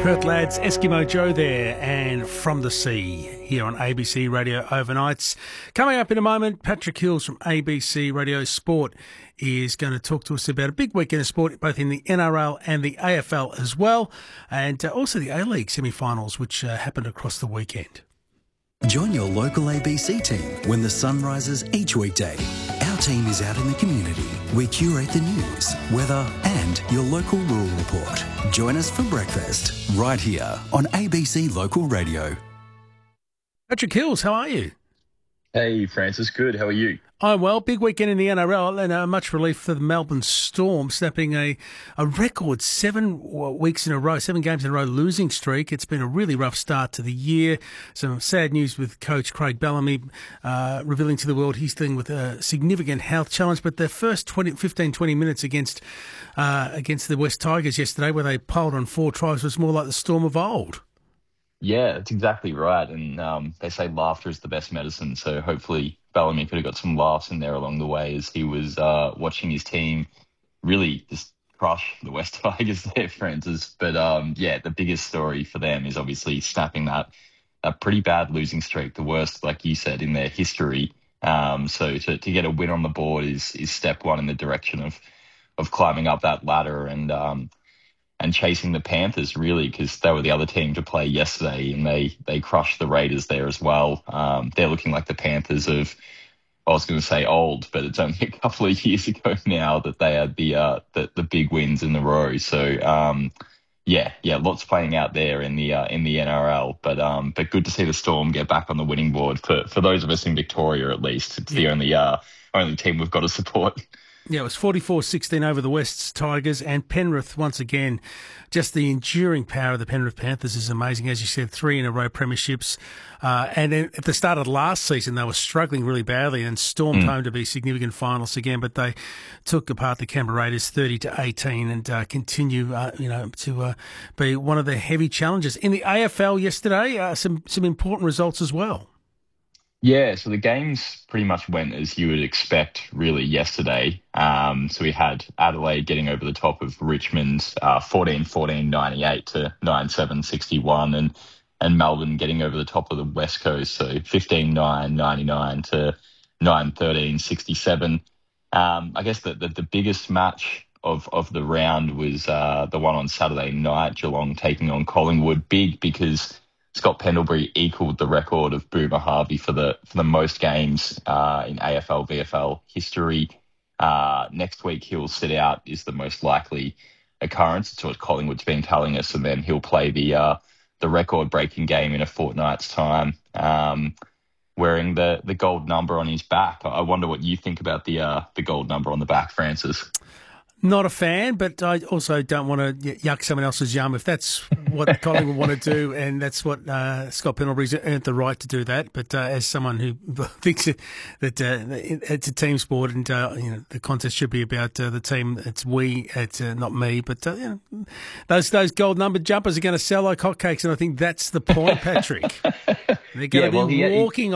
Perth lads, Eskimo Joe there, and From the Sea here on ABC Radio Overnights. Coming up in a moment, Patrick Hills from ABC Radio Sport is going to talk to us about a big weekend of sport, both in the NRL and the AFL as well, and also the A-League semi-finals, which happened across the weekend. Join your local ABC team when the sun rises each weekday. Our team is out in the community. We curate the news, weather and your local rural report. Join us for breakfast right here on ABC Local Radio. Patrick Hills, how are you? Hey, Francis. Good. How are you? I'm well. Big weekend in the NRL and much relief for the Melbourne Storm, snapping a record 7 games in a row losing streak. It's been a really rough start to the year. Some sad news with coach Craig Bellamy revealing to the world he's dealing with a significant health challenge. But their first 15-20 minutes against the West Tigers yesterday, where they polled on 4 tries, was more like the Storm of old. Yeah, that's exactly right. And they say laughter is the best medicine. So hopefully Bellamy could have got some laughs in there along the way as he was watching his team really just crush the West Tigers there, Francis. But the biggest story for them is obviously snapping that pretty bad losing streak, the worst, like you said, in their history. So to get a win on the board is step one in the direction of climbing up that ladder and chasing the Panthers, really, because they were the other team to play yesterday, and they crushed the Raiders there as well. They're looking like the Panthers of, I was going to say old, but it's only a couple of years ago now that they had the big wins in the row. So lots playing out there in the NRL, but good to see the Storm get back on the winning board for those of us in Victoria at least. It's the only team we've got to support. Yeah, it was 44-16 over the West's Tigers, and Penrith, once again, just the enduring power of the Penrith Panthers is amazing. As you said, 3 in a row premierships. And then at the start of last season, they were struggling really badly and stormed home to be significant finalists again, but they took apart the Canberra Raiders 30-18 and continue, to be one of the heavy challengers. In the AFL yesterday, some important results as well. Yeah, so the games pretty much went as you would expect, really, yesterday. So we had Adelaide getting over the top of Richmond, 14-14, 98 to 9-7, 61, and Melbourne getting over the top of the West Coast, so 15-9, 99 to 9-13, 67. I guess the biggest match of the round was the one on Saturday night, Geelong taking on Collingwood. Big because Scott Pendlebury equaled the record of Boomer Harvey for the most games in AFL, VFL history. Next week he'll sit out is the most likely occurrence. It's what Collingwood's been telling us, and then he'll play the record-breaking game in a fortnight's time, wearing the gold number on his back. I wonder what you think about the gold number on the back, Francis. Not a fan, but I also don't want to yuck someone else's yum if that's what Collingwood want to do, and that's what Scott Pendlebury's earned the right to do that. But as someone who thinks that it's a team sport and the contest should be about the team, it's not me. But those gold numbered jumpers are going to sell like hotcakes, and I think that's the point, Patrick. They're going to be walking